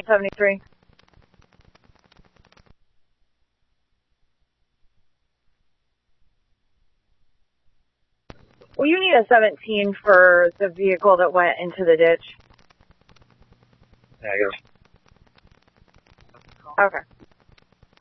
73. Well, you need a 17 for the vehicle that went into the ditch. Yeah, I guess. Okay.